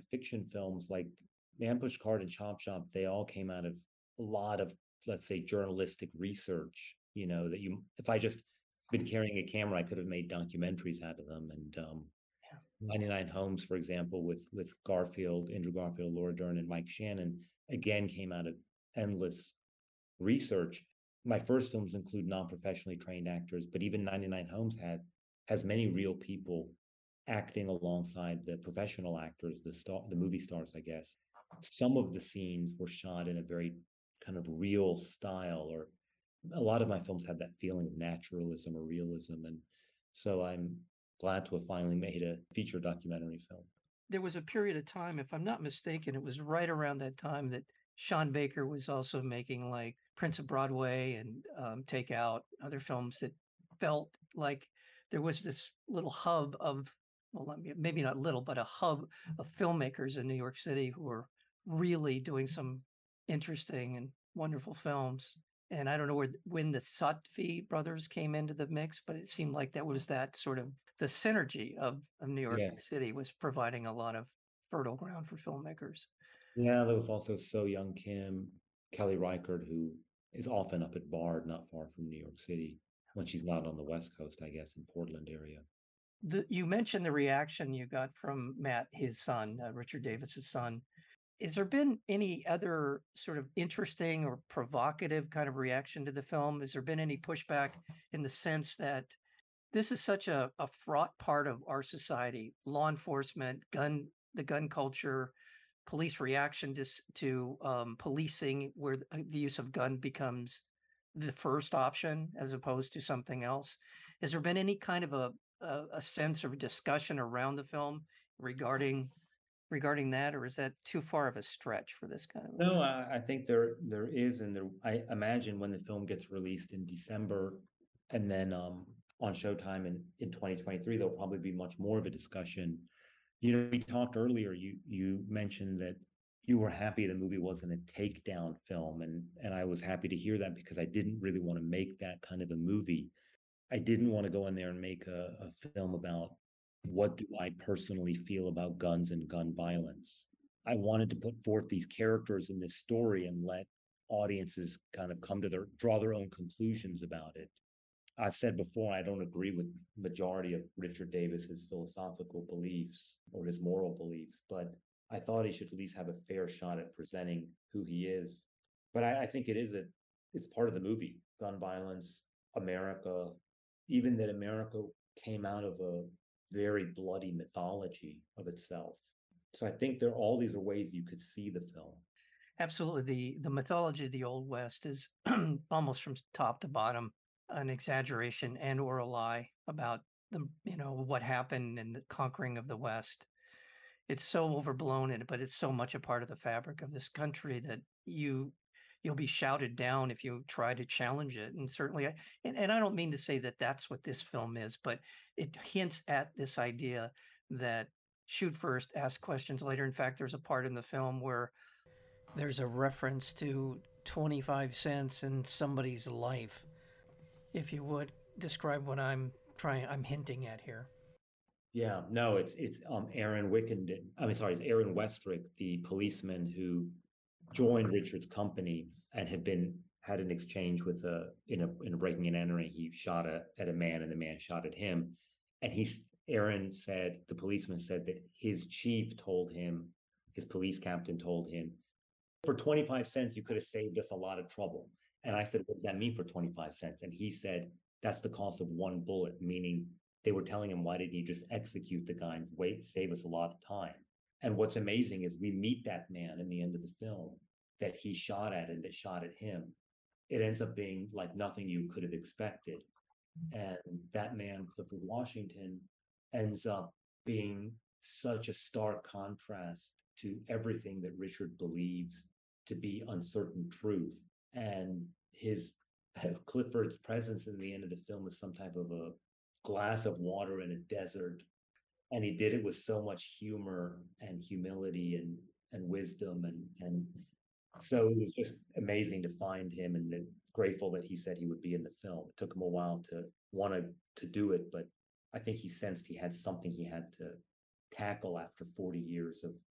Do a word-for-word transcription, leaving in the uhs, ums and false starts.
fiction films like Man Pushcart and Chop Shop, they all came out of a lot of, let's say, journalistic research. You know, that you, if I just been carrying a camera, I could have made documentaries out of them. And um, Yeah. ninety-nine Homes, for example, with with Garfield, Andrew Garfield, Laura Dern, and Mike Shannon, again came out of endless research. My first films include non-professionally trained actors, but even ninety-nine Homes had has many real people acting alongside the professional actors, the star, the movie stars, I guess. Some of the scenes were shot in a very kind of real style, or a lot of my films have that feeling of naturalism or realism, and so I'm glad to have finally made a feature documentary film. There was a period of time, if I'm not mistaken, it was right around that time that Sean Baker was also making like Prince of Broadway and um, Take Out, other films that felt like there was this little hub of, well, let me- maybe not little, but a hub of filmmakers in New York City who were really doing some interesting and wonderful films. And I don't know where when the Satvi brothers came into the mix, but it seemed like that was that sort of the synergy of, of New York Yeah, City was providing a lot of fertile ground for filmmakers. yeah. There was also So Young Kim, Kelly Reichardt, who is often up at Bard, not far from New York City, when she's not on the West Coast, I guess, in Portland area. The, you mentioned the reaction you got from Matt, his son, uh, Richard Davis's son. Has there been any other sort of interesting or provocative kind of reaction to the film? Has there been any pushback in the sense that this is such a, a fraught part of our society, law enforcement, gun, the gun culture, police reaction to, to um, policing, where the, the use of gun becomes the first option as opposed to something else. Has there been any kind of a, a, a sense of discussion around the film regarding regarding that, or is that too far of a stretch for this kind of movie? No, I, I think there there is, and there I imagine when the film gets released in December, and then um, on Showtime in in twenty twenty-three, there'll probably be much more of a discussion. You know, we talked earlier. You you mentioned that you were happy the movie wasn't a takedown film, and and I was happy to hear that because I didn't really want to make that kind of a movie. I didn't want to go in there and make a, a film about what do I personally feel about guns and gun violence. I wanted to put forth these characters in this story and let audiences kind of come to their draw their own conclusions about it. I've said before I don't agree with majority of Richard Davis's philosophical beliefs or his moral beliefs, but I thought he should at least have a fair shot at presenting who he is. But I, I think it is a it's part of the movie, gun violence, America, even that America came out of a very bloody mythology of itself. So I think there all these are ways you could see the film. Absolutely. The the mythology of the Old West is almost from top to bottom an exaggeration and or a lie about the you know what happened in the conquering of the West. It's so overblown in it, but it's so much a part of the fabric of this country that you you'll be shouted down if you try to challenge it. And certainly, I, and, and I don't mean to say that that's what this film is, but it hints at this idea that shoot first, ask questions later. In fact, there's a part in the film where there's a reference to twenty-five cents in somebody's life. If you would describe what I'm trying, I'm hinting at here. Yeah, no, it's it's um Aaron Wickenden. I mean, sorry, it's Aaron Westrick, the policeman who joined Richard's company and had been had an exchange with a in a in a breaking and entering. He shot a, at a man, and the man shot at him. And he's Aaron said the policeman said that his chief told him, his police captain told him, for twenty-five cents you could have saved us a lot of trouble. And I said, what does that mean for twenty-five cents? And he said, that's the cost of one bullet, meaning they were telling him, why didn't you just execute the guy and wait, save us a lot of time? And what's amazing is we meet that man in the end of the film that he shot at and that shot at him. It ends up being like nothing you could have expected. And that man, Clifford Washington, ends up being such a stark contrast to everything that Richard believes to be uncertain truth. And his Clifford's presence in the end of the film is some type of a glass of water in a desert. And he did it with so much humor and humility and and wisdom and and so it was just amazing to find him and then grateful that he said he would be in the film. It took him a while to want to to do it, but I think he sensed he had something he had to tackle after forty years of